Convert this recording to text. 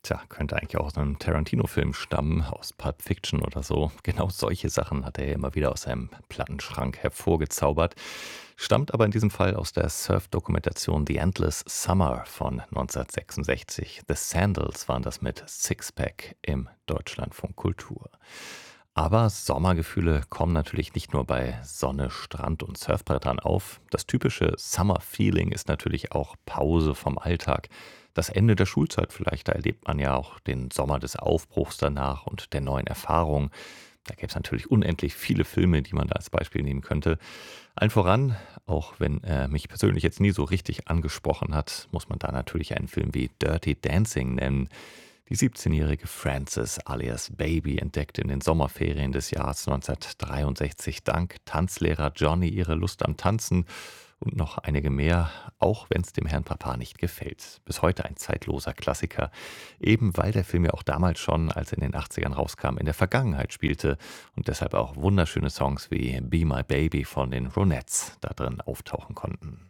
Tja, könnte eigentlich auch aus einem Tarantino-Film stammen, aus Pulp Fiction oder so. Genau solche Sachen hat er ja immer wieder aus seinem Plattenschrank hervorgezaubert. Stammt aber in diesem Fall aus der Surf-Dokumentation The Endless Summer von 1966. The Sandals waren das mit Sixpack im Deutschlandfunk Kultur. Aber Sommergefühle kommen natürlich nicht nur bei Sonne, Strand und Surfbrettern auf. Das typische Summer-Feeling ist natürlich auch Pause vom Alltag. Das Ende der Schulzeit vielleicht, da erlebt man ja auch den Sommer des Aufbruchs danach und der neuen Erfahrung. Da gäbe es natürlich unendlich viele Filme, die man da als Beispiel nehmen könnte. Allen voran, auch wenn er mich persönlich jetzt nie so richtig angesprochen hat, muss man da natürlich einen Film wie Dirty Dancing nennen. Die 17-jährige Frances alias Baby entdeckte in den Sommerferien des Jahres 1963 dank Tanzlehrer Johnny ihre Lust am Tanzen und noch einige mehr, auch wenn es dem Herrn Papa nicht gefällt. Bis heute ein zeitloser Klassiker, eben weil der Film ja auch damals schon, als er in den 80ern rauskam, in der Vergangenheit spielte und deshalb auch wunderschöne Songs wie Be My Baby von den Ronettes da drin auftauchen konnten.